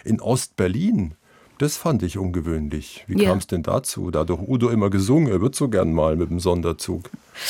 in Ostberlin. Das fand ich ungewöhnlich. Wie kam es denn dazu? Da hat doch Udo immer gesungen, er wird so gern mal mit dem Sonderzug.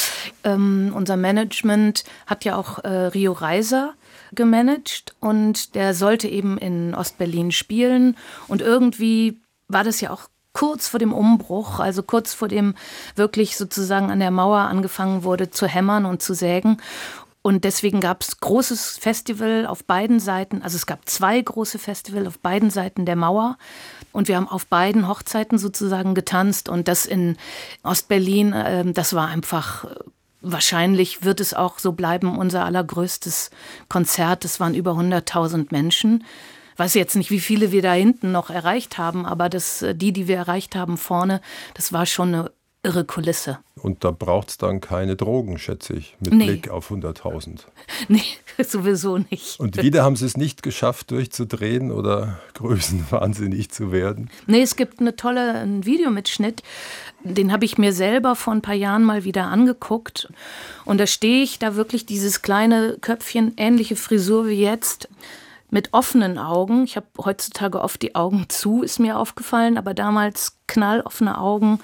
Unser Management hat ja auch Rio Reiser gemanagt und der sollte eben in Ostberlin spielen. Und irgendwie war das ja auch kurz vor dem Umbruch, also kurz vor dem wirklich sozusagen an der Mauer angefangen wurde zu hämmern und zu sägen. Und deswegen gab es großes Festival auf beiden Seiten, also es gab 2 große Festival auf beiden Seiten der Mauer. Und wir haben auf beiden Hochzeiten sozusagen getanzt. Und das in Ostberlin, das war einfach, wahrscheinlich wird es auch so bleiben, unser allergrößtes Konzert. Es waren über 100.000 Menschen. Ich weiß jetzt nicht, wie viele wir da hinten noch erreicht haben, aber die wir erreicht haben vorne, das war schon eine irre Kulisse. Und da braucht es dann keine Drogen, schätze ich, mit Blick auf 100.000. Nee, sowieso nicht. Und wieder haben Sie es nicht geschafft, durchzudrehen oder größenwahnsinnig zu werden? Nee, es gibt einen Videomitschnitt, den habe ich mir selber vor ein paar Jahren mal wieder angeguckt. Und da stehe ich da wirklich dieses kleine Köpfchen, ähnliche Frisur wie jetzt, mit offenen Augen. Ich habe heutzutage oft die Augen zu, ist mir aufgefallen, aber damals knalloffene Augen.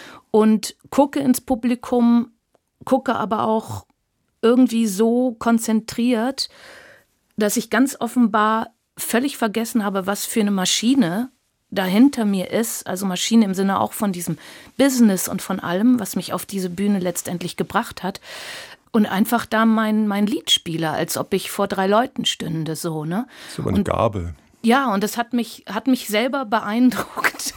Und gucke ins Publikum, gucke aber auch irgendwie so konzentriert, dass ich ganz offenbar völlig vergessen habe, was für eine Maschine da hinter mir ist. Also Maschine im Sinne auch von diesem Business und von allem, was mich auf diese Bühne letztendlich gebracht hat. Und einfach da mein Lied spiele, als ob ich vor 3 Leuten stünde. So, ne? Das ist aber eine Gabe. Ja, und das hat mich selber beeindruckt.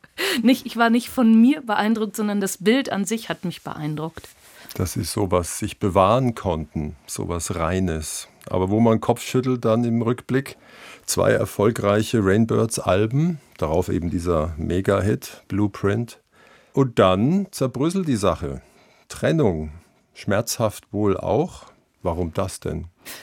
Ich war nicht von mir beeindruckt, sondern das Bild an sich hat mich beeindruckt. Das ist sowas, sich bewahren konnten, sowas Reines. Aber wo man Kopf schüttelt dann im Rückblick, 2 erfolgreiche Rainbirds-Alben, darauf eben dieser Mega-Hit, Blueprint. Und dann zerbröselt die Sache. Trennung, schmerzhaft wohl auch. Warum das denn?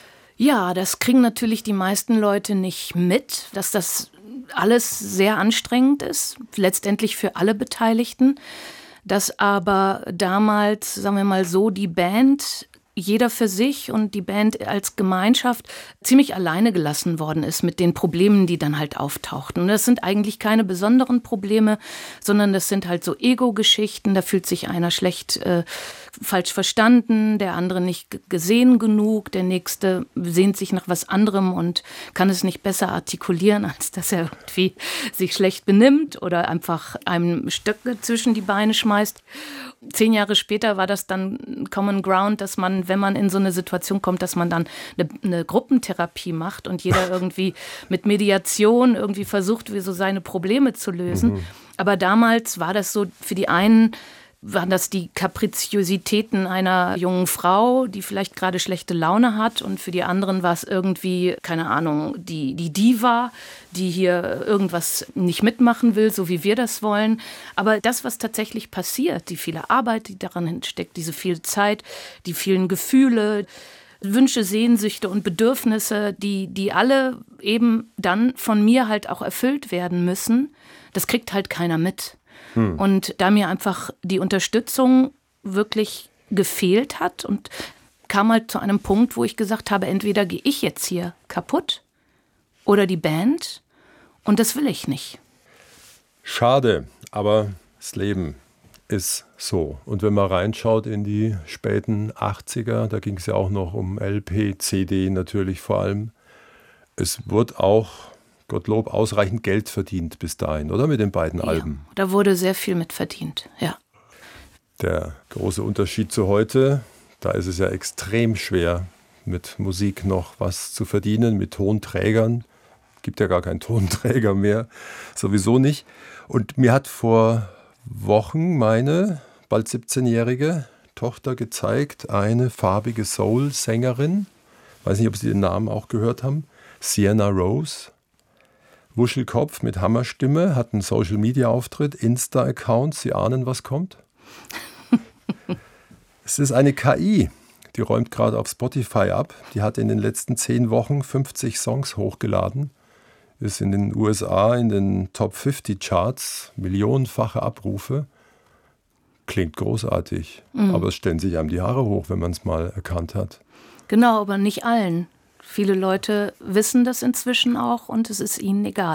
Ja, das kriegen natürlich die meisten Leute nicht mit, dass das alles sehr anstrengend ist, letztendlich für alle Beteiligten, dass aber damals, sagen wir mal so, die Band, jeder für sich und die Band als Gemeinschaft ziemlich alleine gelassen worden ist mit den Problemen, die dann halt auftauchten. Und das sind eigentlich keine besonderen Probleme, sondern das sind halt so Ego-Geschichten, da fühlt sich einer schlecht falsch verstanden, der andere nicht gesehen genug, der Nächste sehnt sich nach was anderem und kann es nicht besser artikulieren, als dass er irgendwie sich schlecht benimmt oder einfach einem Stöcke zwischen die Beine schmeißt. 10 Jahre später war das dann Common Ground, dass man, wenn man in so eine Situation kommt, dass man dann eine Gruppentherapie macht und jeder irgendwie mit Mediation irgendwie versucht, wie so seine Probleme zu lösen. Aber damals war das so, für die einen waren das die Kapriziositäten einer jungen Frau, die vielleicht gerade schlechte Laune hat, und für die anderen war es irgendwie, keine Ahnung, die Diva, die hier irgendwas nicht mitmachen will, so wie wir das wollen. Aber das, was tatsächlich passiert, die viele Arbeit, die daran steckt, diese viel Zeit, die vielen Gefühle, Wünsche, Sehnsüchte und Bedürfnisse, die alle eben dann von mir halt auch erfüllt werden müssen, das kriegt halt keiner mit. Und da mir einfach die Unterstützung wirklich gefehlt hat und kam halt zu einem Punkt, wo ich gesagt habe, entweder gehe ich jetzt hier kaputt oder die Band, und das will ich nicht. Schade, aber das Leben ist so. Und wenn man reinschaut in die späten 80er, da ging es ja auch noch um LP, CD natürlich vor allem. Es wurde auch, Gottlob, ausreichend Geld verdient bis dahin, oder? Mit den beiden Alben. Da wurde sehr viel mit verdient, ja. Der große Unterschied zu heute, da ist es ja extrem schwer, mit Musik noch was zu verdienen, mit Tonträgern. Gibt ja gar keinen Tonträger mehr, sowieso nicht. Und mir hat vor Wochen meine bald 17-jährige Tochter gezeigt, eine farbige Soul-Sängerin. Weiß nicht, ob Sie den Namen auch gehört haben. Sienna Rose. Wuschelkopf mit Hammerstimme, hat einen Social-Media-Auftritt, Insta-Account. Sie ahnen, was kommt? Es ist eine KI, die räumt gerade auf Spotify ab. Die hat in den letzten 10 Wochen 50 Songs hochgeladen. Ist in den USA in den Top 50 Charts, millionenfache Abrufe. Klingt großartig, aber es stellen sich einem die Haare hoch, wenn man es mal erkannt hat. Genau, aber nicht allen. Viele Leute wissen das inzwischen auch und es ist ihnen egal.